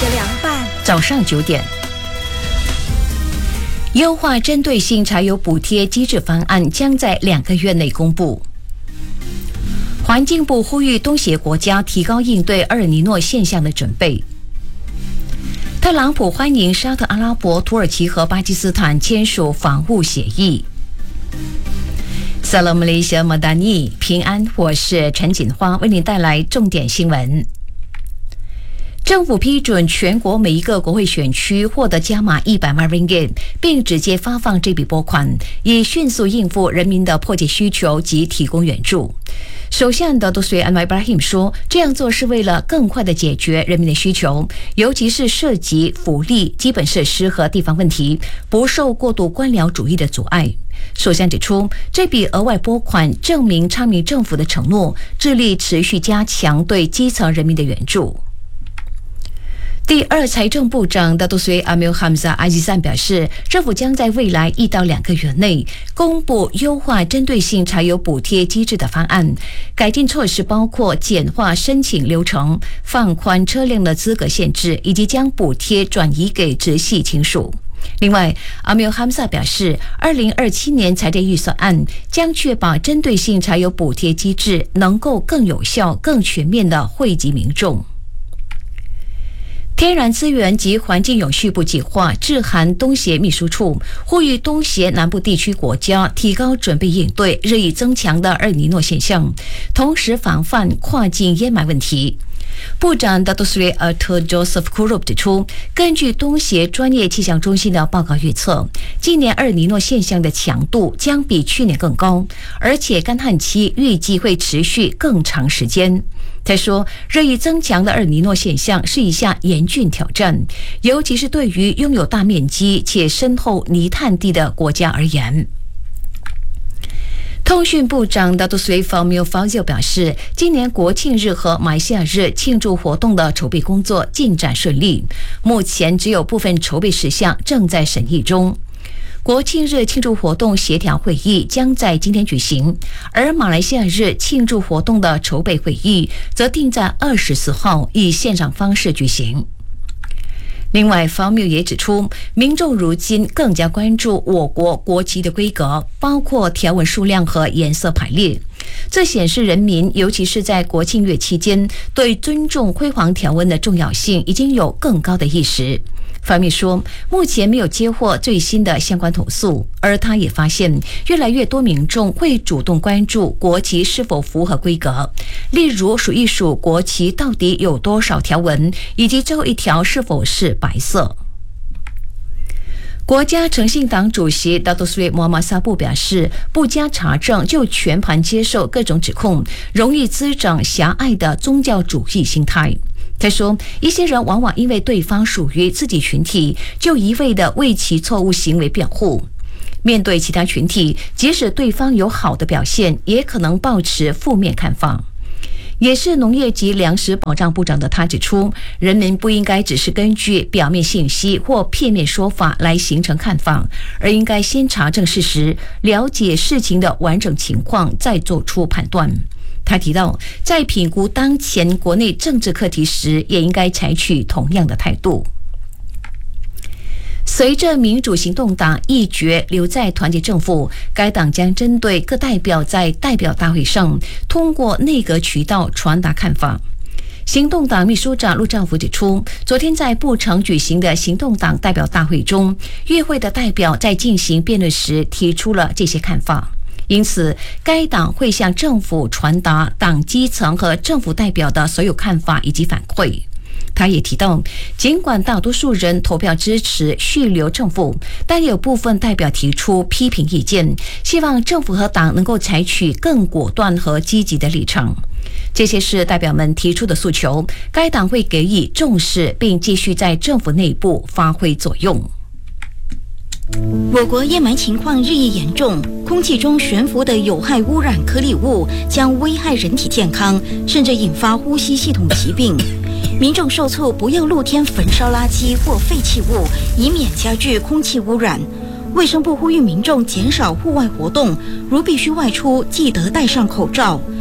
凉拌。 早上9点。优化针对性柴油补贴机制方案将在2个月内公布。环境部呼吁东协国家提高应对厄尔尼诺现象的准备。特朗普欢迎沙特阿拉伯、土耳其和巴基斯坦签署防务协议。Salam Malaysia Madani， 平安，我是陈锦花，为您带来重点新闻。政府批准全国每一个国会选区获得加码100万 ringgit， 并直接发放这笔拨款，以迅速应付人民的迫切需求及提供援助。首相的杜瑞安瓦伊布拉希说，这样做是为了更快地解决人民的需求，尤其是涉及福利、基本设施和地方问题，不受过度官僚主义的阻碍。首相指出，这笔额外拨款证明昌明政府的承诺，致力持续加强对基层人民的援助。第二财政部长大多瑞阿米尔哈姆萨阿吉赞表示，政府将在未来1到2个月内公布优化针对性柴油补贴机制的方案。改进措施包括简化申请流程、放宽车辆的资格限制，以及将补贴转移给直系亲属。另外，阿米尔哈姆萨表示，2027年财政预算案将确保针对性柴油补贴机制能够更有效、更全面地惠及民众。天然资源及环境永续部计划致函东协秘书处，呼吁东协南部地区国家提高准备应对日益增强的厄尔尼诺现象，同时防范跨境淹埋问题。部长大多瑞尔特 Joseph Kurup 指出，根据东协专业气象中心的报告预测，今年厄尔尼诺现象的强度将比去年更高，而且干旱期预计会持续更长时间。他说，日益增强的厄尔尼诺现象是一项严峻挑战，尤其是对于拥有大面积且深厚泥炭地的国家而言。通讯部长大多瑞法米尔法就表示，今年国庆日和马来西亚日庆祝活动的筹备工作进展顺利，目前只有部分筹备事项正在审议中。国庆日庆祝活动协调会议将在今天举行，而马来西亚日庆祝活动的筹备会议则定在24号以线上方式举行。另外，法米也指出，民众如今更加关注我国国旗的规格，包括条纹数量和颜色排列。这显示人民，尤其是在国庆月期间，对尊重辉煌条纹的重要性已经有更高的意识。法米说，目前没有接获最新的相关投诉，而他也发现越来越多民众会主动关注国旗是否符合规格，例如数一数国旗到底有多少条纹，以及最后一条是否是白色。国家诚信党主席大多瑞摩马萨布表示，不加查证就全盘接受各种指控，容易滋长狭隘的宗教主义心态。他说，一些人往往因为对方属于自己群体，就一味地为其错误行为辩护。面对其他群体，即使对方有好的表现，也可能抱持负面看法。也是农业及粮食保障部长的他指出，人民不应该只是根据表面信息或片面说法来形成看法，而应该先查证事实，了解事情的完整情况，再做出判断。他提到，在评估当前国内政治课题时，也应该采取同样的态度。随着民主行动党一决留在团结政府，该党将针对各代表在代表大会上通过内阁渠道传达看法。行动党秘书长陆兆福指出，昨天在布城举行的行动党代表大会中，与会的代表在进行辩论时提出了这些看法。因此，该党会向政府传达党基层和政府代表的所有看法以及反馈。他也提到，尽管大多数人投票支持续留政府，但有部分代表提出批评意见，希望政府和党能够采取更果断和积极的立场。这些是代表们提出的诉求，该党会给予重视，并继续在政府内部发挥作用。 我国烟霾情况日益严重，空气中悬浮的有害污染颗粒物将危害人体健康，甚至引发呼吸系统疾病。民众受促不要露天焚烧垃圾或废弃物，以免加剧空气污染。卫生部呼吁民众减少户外活动，如必须外出，记得戴上口罩。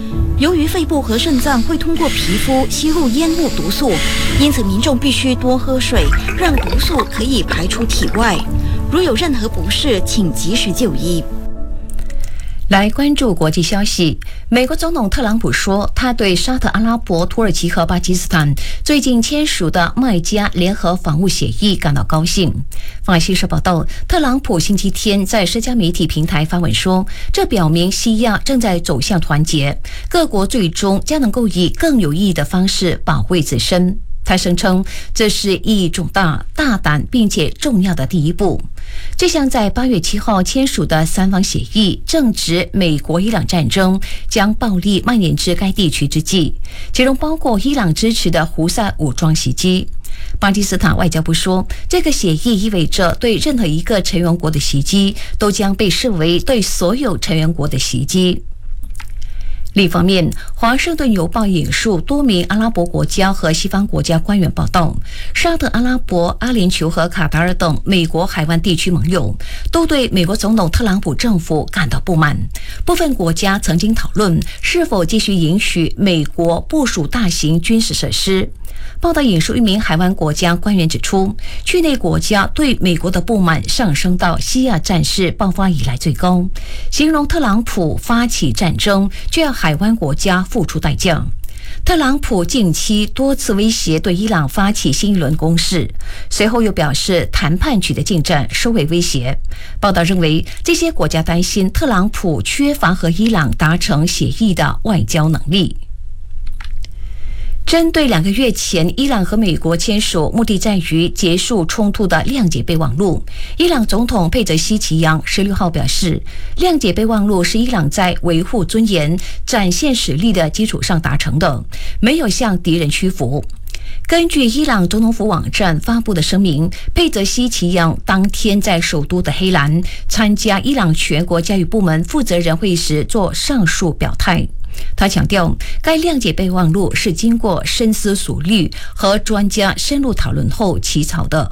由于肺部和肾脏会通过皮肤吸入烟雾毒素，因此民众必须多喝水，让毒素可以排出体外。如有任何不适，请及时就医。 来关注国际消息，美国总统特朗普说，他对沙特阿拉伯、土耳其和巴基斯坦最近签署的麦加联合防务协议感到高兴。法新社报道，特朗普星期天在社交媒体平台发文说，这表明西亚正在走向团结，各国最终将能够以更有意义的方式保卫自身。他声称，这是意义重大、大胆并且重要的第一步。这项在8月7号签署的三方协议，正值美国伊朗战争将暴力蔓延至该地区之际，其中包括伊朗支持的胡塞武装袭击。巴基斯坦外交部说，这个协议意味着对任何一个成员国的袭击都将被视为对所有成员国的袭击。另一方面，华盛顿邮报引述多名阿拉伯国家和西方国家官员报道，沙特阿拉伯、阿联酋和卡塔尔等美国海湾地区盟友都对美国总统特朗普政府感到不满。部分国家曾经讨论是否继续允许美国部署大型军事设施。报道引述一名海湾国家官员指出，区内国家对美国的不满上升到西亚战事爆发以来最高，形容特朗普发起战争就要海湾国家付出代价。特朗普近期多次威胁对伊朗发起新一轮攻势，随后又表示谈判取得进展，收回威胁。报道认为，这些国家担心特朗普缺乏和伊朗达成协议的外交能力。针对2个月前伊朗和美国签署目的在于结束冲突的谅解备忘录，伊朗总统佩泽希奇扬16号表示，谅解备忘录是伊朗在维护尊严、展现实力的基础上达成的，没有向敌人屈服。根据伊朗总统府网站发布的声明，佩泽希奇扬当天在首都的黑兰参加伊朗全国教育部门负责人会议时做上述表态。他强调，该谅解备忘录是经过深思熟虑和专家深入讨论后起草的。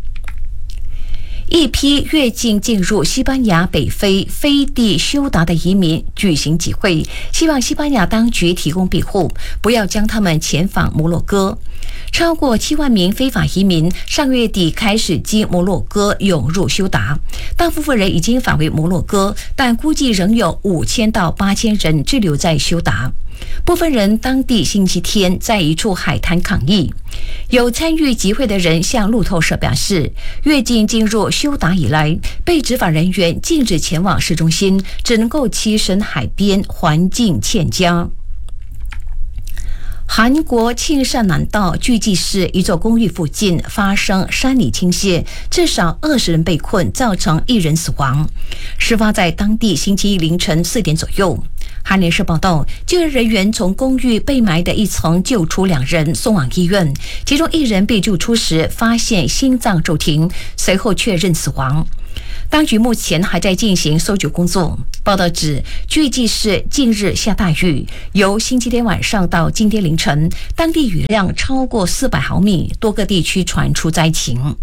一批越境进入西班牙北非飞地休达的移民举行集会，希望西班牙当局提供庇护，不要将他们遣返摩洛哥。超过7万名非法移民上月底开始经摩洛哥涌入休达，大部分人已经返回摩洛哥，但估计仍有5000到8000人滞留在休达。部分人当地星期天在一处海滩抗议。有参与集会的人向路透社表示，越境进入休达以来，被执法人员禁止前往市中心，只能够栖身海边，环境欠佳。韩国庆尚南道巨济市一座公寓附近发生山泥倾泻，至少20人被困，造成1人死亡。事发在当地星期一凌晨4点左右。韩联社报道，救援人员从公寓被埋的一层救出2人，送往医院，其中1人被救出时发现心脏骤停，随后确认死亡。当局目前还在进行搜救工作。报道指，巨济市近日下大雨，由星期天晚上到今天凌晨，当地雨量超过400毫米，多个地区传出灾情。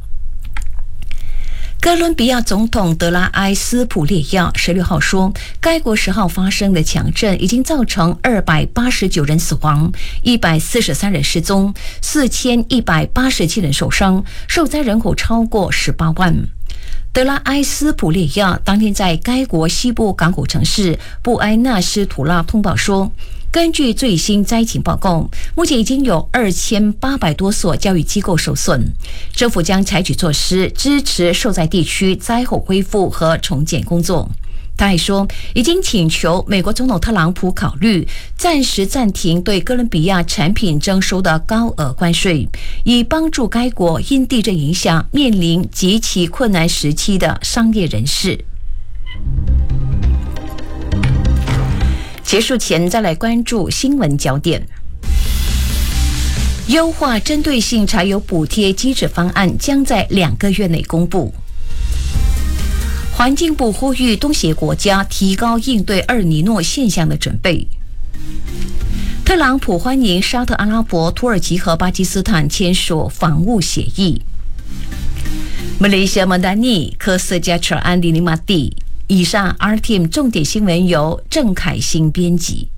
哥伦比亚总统德拉埃斯普列亚16号说，该国10号发生的强震已经造成289人死亡，143人失踪，4187人受伤，受灾人口超过18万。德拉埃斯普列亚当天在该国西部港口城市布埃纳斯图拉通报说，根据最新灾情报告，目前已经有2800多所教育机构受损，政府将采取措施支持受灾地区灾后恢复和重建工作。他还说，已经请求美国总统特朗普考虑暂时暂停对哥伦比亚产品征收的高额关税，以帮助该国因地震影响面临极其困难时期的商业人士。结束前再来关注新闻焦点。优化针对性柴油补贴机制方案将在2个月内公布。环境部呼吁东协国家提高应对厄尔尼诺现象的准备。特朗普欢迎沙特阿拉伯、土耳其和巴基斯坦签署防务协议。马来西亚曼达尼、科斯加彻安、里尼马蒂。以上 RTM 重点新闻由郑凯欣编辑。